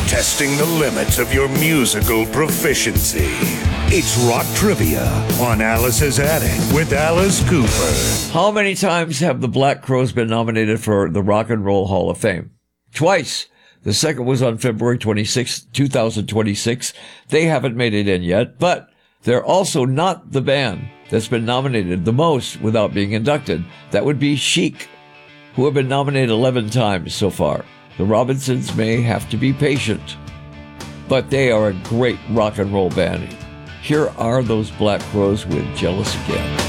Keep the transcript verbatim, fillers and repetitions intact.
testing the limits of your musical proficiency. It's Rock Trivia on Alice's Attic with Alice Cooper. How many times have the Black Crowes been nominated for the Rock and Roll Hall of Fame? Twice. The second was on February twenty-sixth, twenty twenty-six. They haven't made it in yet, but they're also not the band that's been nominated the most without being inducted. That would be Chic, who have been nominated eleven times so far. The Robinsons may have to be patient, but they are a great rock and roll band. Here are those Black Crowes with Jealous Again.